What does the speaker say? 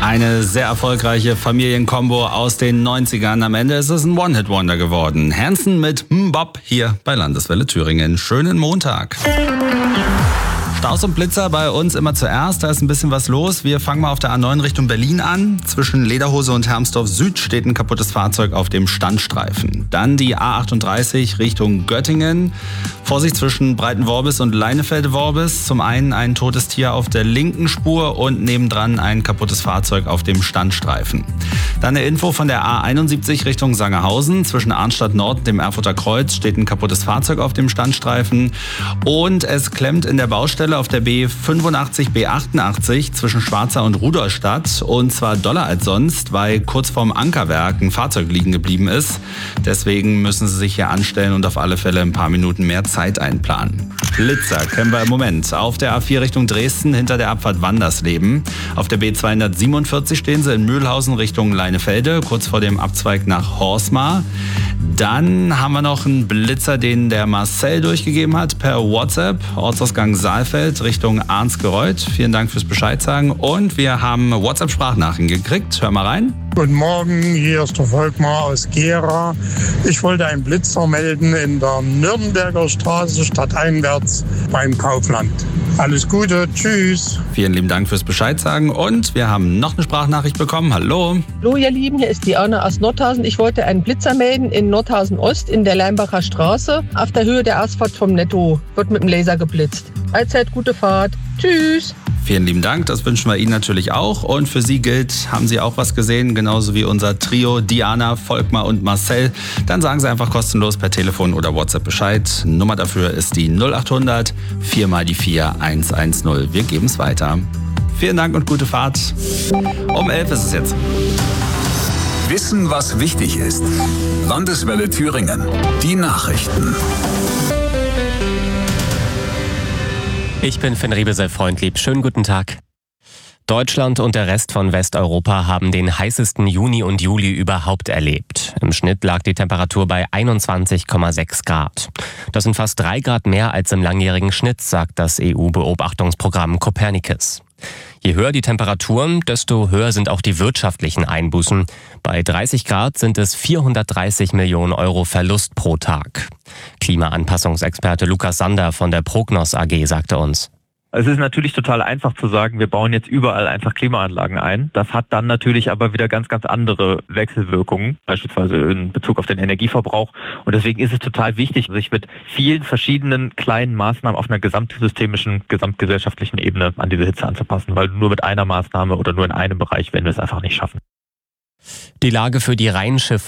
Eine sehr erfolgreiche Familienkombo aus den 90ern. Am Ende ist es ein One-Hit-Wonder geworden. Hanson mit Mbop hier bei Landeswelle Thüringen. Schönen Montag. Staus und Blitzer bei uns immer zuerst, da ist ein bisschen was los. Wir fangen mal auf der A9 Richtung Berlin an. Zwischen Lederhose und Hermsdorf Süd steht ein kaputtes Fahrzeug auf dem Standstreifen. Dann die A38 Richtung Göttingen. Vorsicht zwischen Breitenworbis und Leinefelde-Worbis. Zum einen ein totes Tier auf der linken Spur und nebendran ein kaputtes Fahrzeug auf dem Standstreifen. Dann eine Info von der A71 Richtung Sangerhausen. Zwischen Arnstadt Nord und dem Erfurter Kreuz steht ein kaputtes Fahrzeug auf dem Standstreifen. Und es klemmt in der Baustelle auf der B85, B88 zwischen Schwarza und Rudolstadt. Und zwar doller als sonst, weil kurz vorm Ankerwerk ein Fahrzeug liegen geblieben ist. Deswegen müssen sie sich hier anstellen und auf alle Fälle ein paar Minuten mehr Zeit einplanen. Blitzer kennen wir im Moment. Auf der A4 Richtung Dresden hinter der Abfahrt Wandersleben. Auf der B247 stehen sie in Mühlhausen Richtung Leinefelde, kurz vor dem Abzweig nach Horsmar. Dann haben wir noch einen Blitzer, den der Marcel durchgegeben hat per WhatsApp. Ortsausgang Saalfeld Richtung Arnsgereuth. Vielen Dank fürs Bescheid sagen. Und wir haben WhatsApp-Sprachnachrichten gekriegt. Hör mal rein. Guten Morgen, hier ist der Volkmar aus Gera. Ich wollte einen Blitzer melden in der Nürnberger Straße stadteinwärts beim Kaufland. Alles Gute, tschüss. Vielen lieben Dank fürs Bescheid sagen. Und wir haben noch eine Sprachnachricht bekommen. Hallo. Hallo ihr Lieben, hier ist die Anna aus Nordhausen. Ich wollte einen Blitzer melden in Nordhausen Ost in der Leimbacher Straße. Auf der Höhe der Ausfahrt vom Netto wird mit dem Laser geblitzt. Allzeit gute Fahrt. Tschüss. Vielen lieben Dank, das wünschen wir Ihnen natürlich auch. Und für Sie gilt, haben Sie auch was gesehen, genauso wie unser Trio Diana, Volkmar und Marcel, dann sagen Sie einfach kostenlos per Telefon oder WhatsApp Bescheid. Nummer dafür ist die 0800 4 mal die 4 110. Wir geben es weiter. Vielen Dank und gute Fahrt. Um 11 ist es jetzt. Wissen, was wichtig ist. Landeswelle Thüringen. Die Nachrichten. Ich bin Finn Riebesel-Freundlieb. Schönen guten Tag. Deutschland und der Rest von Westeuropa haben den heißesten Juni und Juli überhaupt erlebt. Im Schnitt lag die Temperatur bei 21,6 Grad. Das sind fast 3 Grad mehr als im langjährigen Schnitt, sagt das EU-Beobachtungsprogramm Copernicus. Je höher die Temperaturen, desto höher sind auch die wirtschaftlichen Einbußen. Bei 30 Grad sind es 430 Millionen Euro Verlust pro Tag. Klimaanpassungsexperte Lukas Sander von der Prognos AG sagte uns: Es ist natürlich total einfach zu sagen, wir bauen jetzt überall einfach Klimaanlagen ein. Das hat dann natürlich aber wieder ganz, ganz andere Wechselwirkungen, beispielsweise in Bezug auf den Energieverbrauch. Und deswegen ist es total wichtig, sich mit vielen verschiedenen kleinen Maßnahmen auf einer gesamtsystemischen, gesamtgesellschaftlichen Ebene an diese Hitze anzupassen, weil nur mit einer Maßnahme oder nur in einem Bereich werden wir es einfach nicht schaffen. Die Lage für die Rheinschifffahrt